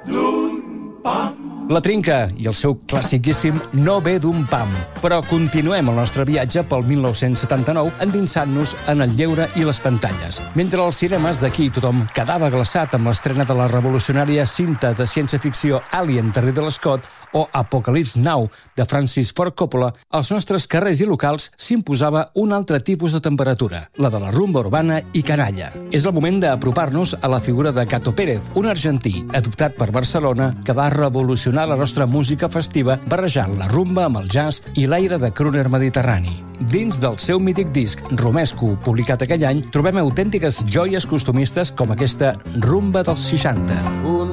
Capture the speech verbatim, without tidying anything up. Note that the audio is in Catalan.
La Trinca i el seu classiquíssim No ve d'un pam. Però continuem el nostre viatge pel mil nou-cents setanta-nou endinsant-nos en el lleure i les pantalles. Mentre als cinemes d'aquí tothom quedava glaçat amb l'estrena de la revolucionària cinta de ciència-ficció Alien de Ridley Scott o Apocalypse Now de Francis Ford Coppola, als nostres carrers i locals s'imposava un altre tipus de temperatura, la de la rumba urbana i canalla. És el moment d'apropar-nos a la figura de Cato Pérez, un argentí adoptat per Barcelona que va revolucionar la nostra música festiva barrejant la rumba amb el jazz i l'aire de crooner mediterrani. Dins del seu mític disc Romesco, publicat aquell any, trobem autèntiques joies costumistes com aquesta Rumba dels seixanta.